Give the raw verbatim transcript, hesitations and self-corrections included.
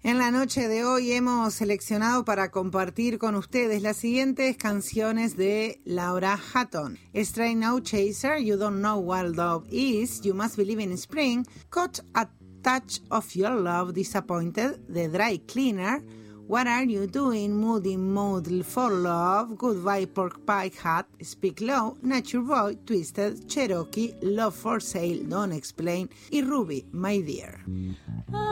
En la noche de hoy hemos seleccionado para compartir con ustedes las siguientes canciones de Laura Hutton: Stray No Chaser, You Don't Know What Love Is, You Must Believe in Spring, Caught a Touch of Your Love, Disappointed, The Dry Cleaner, What Are You Doing, Moody Mood for Love, Goodbye Pork Pie Hat, Speak Low, Nature Boy, Twisted, Cherokee, Love for Sale, Don't Explain y Ruby, My Dear.